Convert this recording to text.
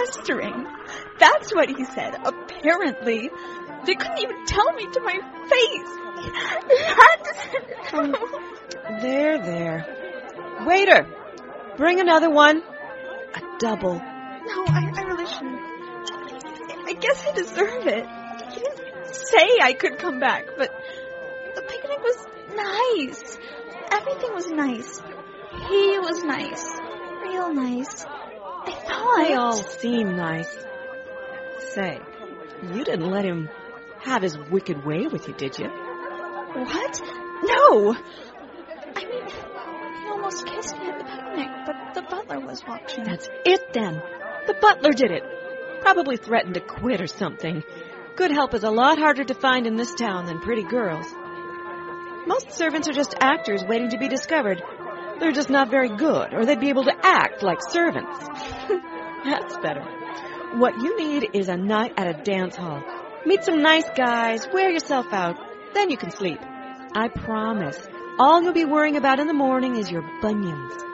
blistering. That's what he said, apparently. They couldn't even tell me to my face. There. Waiter, bring another one. A double. No, I really shouldn't. I guess I deserve it. He didn't say I could come back, but the picnic was nice. Everything was nice. He was nice. Real nice. I thought. They all seem nice. Say, you didn't let him have his wicked way with you, did you? What? No! I mean, he almost kissed me at the picnic, but the butler was watching. That's it, then. The butler did it. Probably threatened to quit or something. Good help is a lot harder to find in this town than pretty girls. Most servants are just actors waiting to be discovered. They're just not very good, or they'd be able to act like servants. That's better. What you need is a night at a dance hall. Meet some nice guys, wear yourself out, then you can sleep. I promise, all you'll be worrying about in the morning is your bunions.